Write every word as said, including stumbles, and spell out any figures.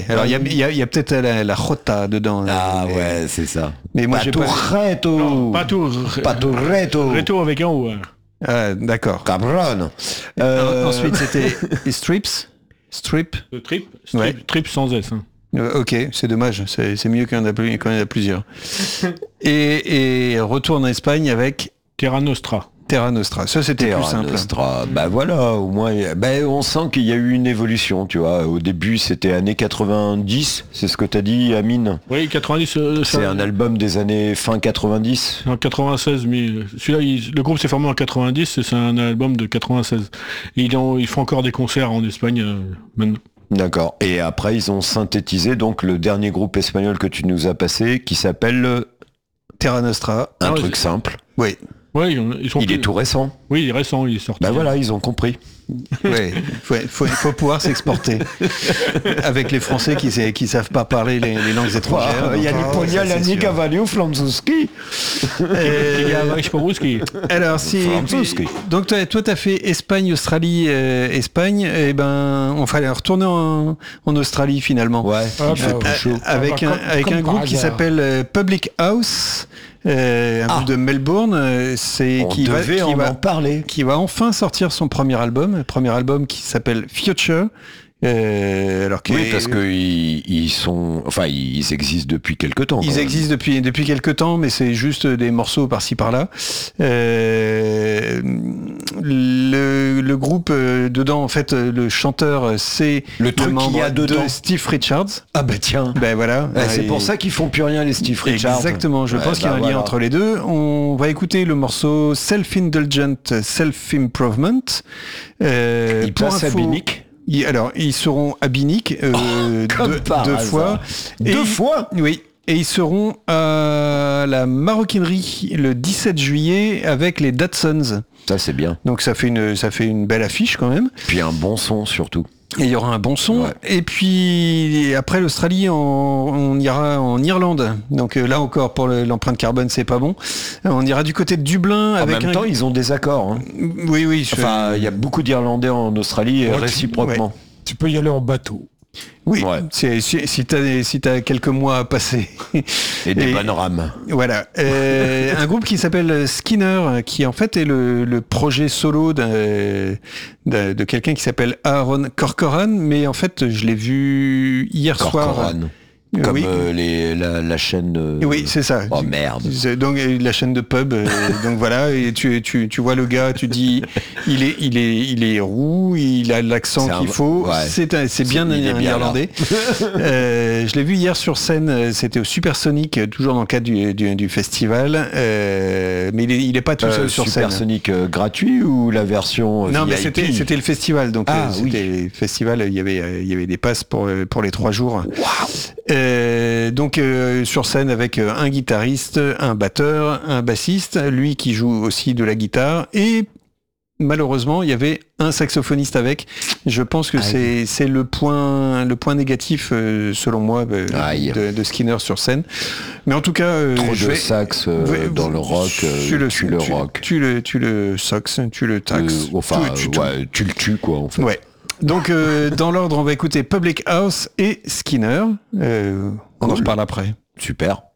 Ouais, alors il y a, y a, y a peut-être la, la jota dedans. Ah mais, ouais, c'est ça. Mais moi, j'ai pas... Non, pas tout. Pas tout reto. Reto avec un O. Ah, d'accord. Cabron. Euh... Ensuite, c'était les strips. Strip. Le trip, strip, Ouais. trip sans S. Hein. Euh, ok, c'est dommage. C'est, c'est mieux qu'on a, plus, qu'on en a plusieurs. et, et retourne en Espagne avec Terra Nostra. Terra Nostra. Ça, c'était Terra plus simple. Nostra. Bah voilà, au moins, bah, on sent qu'il y a eu une évolution, tu vois. Au début, c'était années quatre-vingt-dix, c'est ce que t'as dit, Amine. Oui, quatre-vingt-dix. Euh, c'est ça... un album des années fin quatre-vingt-dix. En quatre-vingt-seize, mais celui-là, il... le groupe s'est formé en quatre-vingt-dix, et c'est un album de quatre-vingt-seize. Et ils, ont... ils font encore des concerts en Espagne euh, maintenant. D'accord. Et après, ils ont synthétisé donc le dernier groupe espagnol que tu nous as passé, qui s'appelle Terra Nostra. Un Ah, truc c'est... simple. Oui. Ouais, ils sont il plus... est tout récent. Oui, il est récent, il est sorti. Bah voilà, ils ont compris. Ouais, faut, faut, faut pouvoir s'exporter. Avec les Français qui ne qui savent pas parler les, les langues étrangères. Il y a ni Pogna, la ni Cavalio, Franzuski. Alors, si. Donc, toi, toi, tu as fait Espagne, Australie, euh, Espagne. Et ben, on fallait retourner en, en Australie finalement. Ouais, ah, il fait bah, plus chaud. Avec ah, bah, un, comme, avec comme un groupe qui s'appelle euh, Public House. Euh, un ah. groupe de Melbourne, euh, c'est on qui va, devait qui en, va en parler, qui va enfin sortir son premier album, un premier album qui s'appelle Future. Euh, alors oui, parce que ils, ils sont, enfin, ils existent depuis quelque temps. Ils existent depuis depuis quelque temps, mais c'est juste des morceaux par-ci par-là. Euh, le, le groupe euh, dedans, en fait, le chanteur, c'est le truc le membre qu'il y a dedans de Steve Richards. Ah bah tiens. Ben voilà. Ouais, c'est et... pour ça qu'ils font plus rien les Steve Richards. Exactement. Je ouais, pense bah qu'il y a un voilà. lien entre les deux. On va écouter le morceau Self-Indulgent Self-Improvement. Euh, Ils passent à Binic. Ils, alors, ils seront à Binic euh, oh, deux, deux fois. Et deux ils, fois oui. Et ils seront à la Maroquinerie le dix-sept juillet avec les Datsuns. Ça, c'est bien. Donc ça fait une, ça fait une belle affiche quand même. Puis un bon son surtout. Et il y aura un bon son. Ouais. Et puis après l'Australie, on, on ira en Irlande. Donc euh, là encore, pour le, l'empreinte carbone, c'est pas bon. On ira du côté de Dublin. En avec même un... temps, ils ont des accords. Hein. Oui, oui. Je... Enfin, il y a beaucoup d'Irlandais en Australie, ouais, réciproquement. Tu, ouais. tu peux y aller en bateau. Oui, ouais. c'est, si, si tu as si t'as quelques mois à passer. Et des et, bonnes rames. Voilà. Euh, un groupe qui s'appelle Skinner, qui en fait est le, le projet solo d'un, d'un, de quelqu'un qui s'appelle Aaron Corcoran, mais en fait je l'ai vu hier Corcoran. soir. Comme oui. euh, les, la, la chaîne de... Oui, c'est ça. Oh merde. Donc la chaîne de pub. euh, donc voilà, et tu, tu, tu vois le gars, tu dis, il est, il est, il est roux, il a l'accent c'est qu'il un... faut. Ouais. C'est, un, c'est bien c'est, un, un bien irlandais. euh, je l'ai vu hier sur scène. C'était au Supersonic, toujours dans le cadre du, du, du festival. Euh, mais il est, il est pas tout seul euh, sur scène. Supersonic euh, gratuit ou la version Non, V I P? mais c'était, c'était le festival. Donc ah, euh, c'était oui. le festival. Il y avait, il y avait des passes pour pour les trois jours. Wow. Euh, donc euh, sur scène avec euh, un guitariste, un batteur, un bassiste, lui qui joue aussi de la guitare, et malheureusement il y avait un saxophoniste avec. Je pense que Aïe. c'est c'est le point le point négatif euh, selon moi euh, de, de Skinner sur scène. Mais en tout cas, euh, trop je de vais, sax euh, vais, dans le rock, euh, tu le, tu le tu, rock, tu le tu le sax, tu le tax, euh, enfin tu, tu, ouais, tu le tues quoi en fait. Ouais. Donc euh, dans l'ordre, on va écouter Public House et Skinner. Euh, on cool. en reparle après. Super.